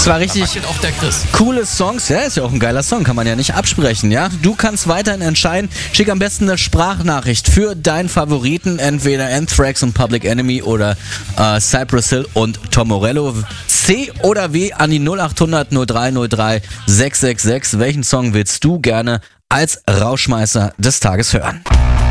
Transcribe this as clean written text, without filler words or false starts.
Zwei richtig Auch der Chris. coole Songs. Ja, ist ja auch ein geiler Song, kann man ja nicht absprechen, ja? Du kannst weiterhin entscheiden. Schick am besten eine Sprachnachricht für deinen Favoriten, entweder Anthrax und Public Enemy oder Cypress Hill und Tom Morello. C oder W an die 0800 0303 666. Welchen Song willst du gerne als Rauschmeißer des Tages hören?